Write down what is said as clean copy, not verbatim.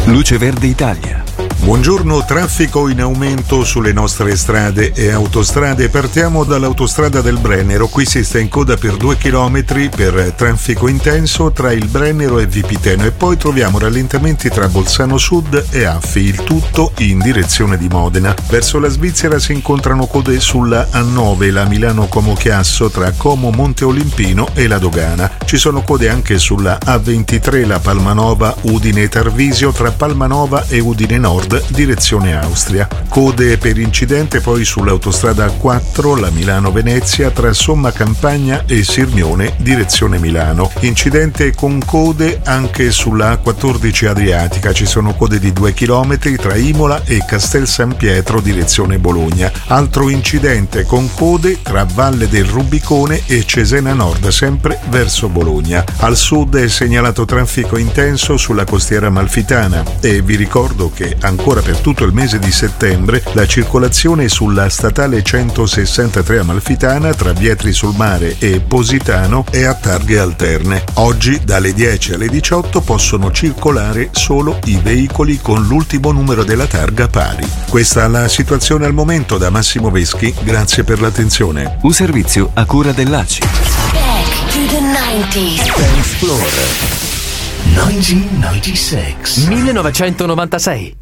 Luce Verde Italia. Buongiorno, traffico in aumento sulle nostre strade e autostrade. Partiamo dall'autostrada del Brennero. Qui si sta in coda per 2 chilometri per traffico intenso tra il Brennero e Vipiteno, e poi troviamo rallentamenti tra Bolzano Sud e Affi, il tutto in direzione di Modena. Verso la Svizzera si incontrano code sulla A9, la Milano-Como Chiasso, tra Como Monte Olimpino e la Dogana. Ci sono code anche sulla A23, la Palmanova Udine Tarvisio, tra Palmanova e Udine Nord, direzione Austria. Code per incidente poi sull'autostrada A4, la Milano-Venezia, tra Somma Campagna e Sirmione, direzione Milano. Incidente con code anche sulla A14 Adriatica. Ci sono code di 2 chilometri tra Imola e Castel San Pietro, direzione Bologna. Altro incidente con code tra Valle del Rubicone e Cesena Nord, sempre verso Bologna. Al sud è segnalato traffico intenso sulla costiera amalfitana, e vi ricordo che ancora per tutto il mese di settembre la circolazione sulla statale 163 amalfitana tra Vietri sul Mare e Positano è a targhe alterne. Oggi dalle 10 alle 18 possono circolare solo i veicoli con l'ultimo numero della targa pari. Questa è la situazione al momento. Da Massimo Veschi, grazie per l'attenzione. Un servizio a cura dell'ACI. Back to the 90s. Dance Floor 1996. 1996.